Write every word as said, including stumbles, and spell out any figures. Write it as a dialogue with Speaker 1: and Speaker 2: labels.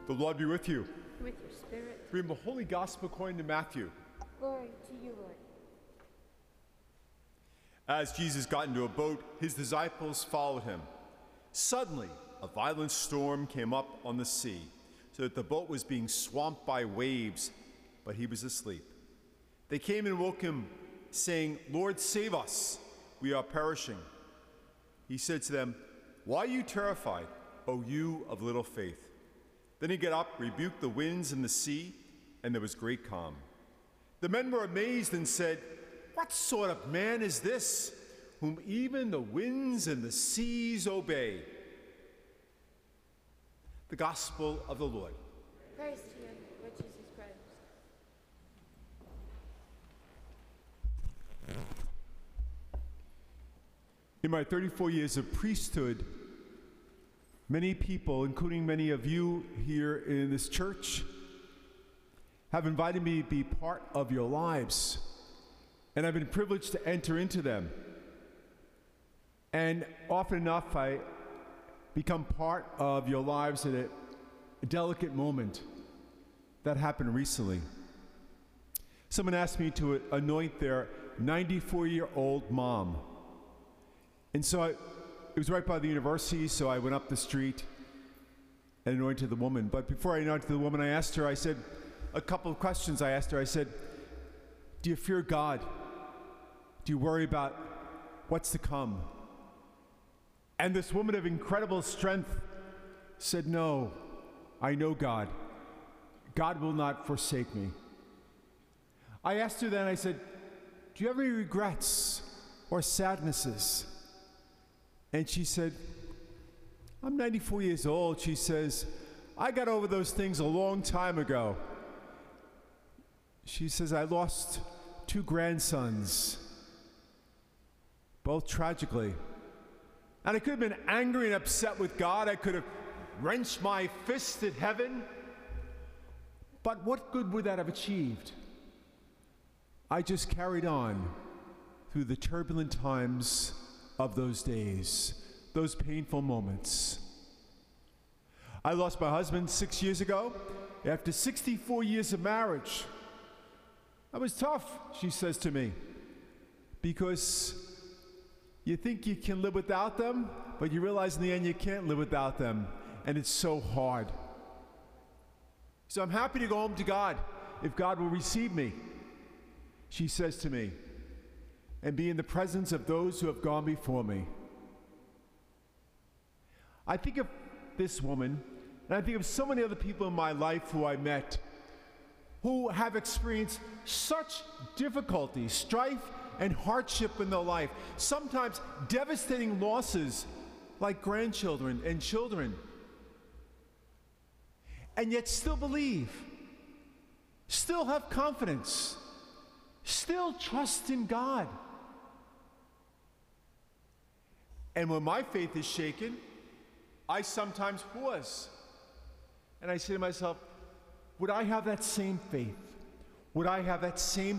Speaker 1: The Lord be with you.
Speaker 2: With your spirit.
Speaker 1: Read the Holy Gospel according to Matthew.
Speaker 2: Glory to you, Lord.
Speaker 1: As Jesus got into a boat, his disciples followed him. Suddenly, a violent storm came up on the sea, so that the boat was being swamped by waves, but he was asleep. They came and woke him, saying, "Lord, save us, we are perishing." He said to them, "Why are you terrified, O you of little faith?" Then he got up, rebuked the winds and the sea, and there was great calm. The men were amazed and said, "What sort of man is this, whom even the winds and the seas obey?" The Gospel of the Lord.
Speaker 2: Praise to you, Lord Jesus Christ.
Speaker 1: In my thirty-four years of priesthood, many people, including many of you here in this church, have invited me to be part of your lives, and I've been privileged to enter into them. And often enough, I become part of your lives at a, a delicate moment that happened recently. Someone asked me to anoint their ninety-four-year-old mom. And so I, it was right by the university, so I went up the street and anointed the woman. But before I anointed the woman, I asked her, I said, a couple of questions I asked her. I said, "Do you fear God? Do you worry about what's to come?" And this woman of incredible strength said, "No, I know God. God will not forsake me." I asked her then, I said, "Do you have any regrets or sadnesses?" And she said, "I'm ninety-four years old." She says, "I got over those things a long time ago." She says, "I lost two grandsons, both tragically. And I could have been angry and upset with God. I could have wrenched my fist at heaven. But what good would that have achieved? I just carried on through the turbulent times of those days, those painful moments. I lost my husband six years ago after sixty-four years of marriage. That was tough," she says to me, "because you think you can live without them, but you realize in the end you can't live without them, and it's so hard. So I'm happy to go home to God if God will receive me," she says to me, "and be in the presence of those who have gone before me." I think of this woman, and I think of so many other people in my life who I met who have experienced such difficulty, strife, and hardship in their life, sometimes devastating losses like grandchildren and children, and yet still believe, still have confidence, still trust in God. And when my faith is shaken, I sometimes pause, and I say to myself, would I have that same faith? Would I have that same